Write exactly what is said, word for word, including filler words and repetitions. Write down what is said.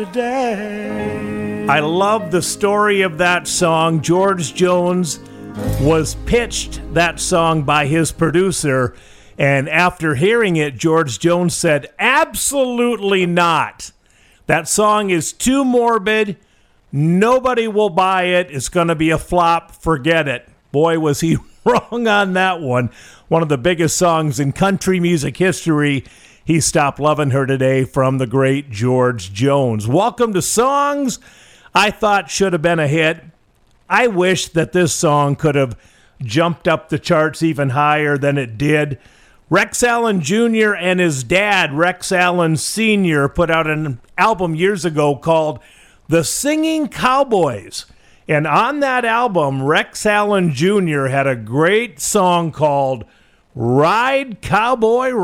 I love the story of that song. George Jones was pitched that song by his producer, and after hearing it, George Jones said, absolutely not. That song is too morbid. Nobody will buy it. It's going to be a flop. Forget it. Boy, was he wrong on that one. One of the biggest songs in country music history. He Stopped Loving Her Today from the great George Jones. Welcome to Songs I Thought Should Have Been a Hit. I wish that this song could have jumped up the charts even higher than it did. Rex Allen Junior and his dad, Rex Allen Senior, put out an album years ago called The Singing Cowboys. And on that album, Rex Allen Junior had a great song called Ride Cowboy